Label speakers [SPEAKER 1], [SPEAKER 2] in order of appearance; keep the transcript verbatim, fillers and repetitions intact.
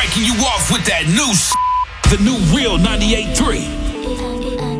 [SPEAKER 1] kicking you off with that new s- the new real ninety-eight point three.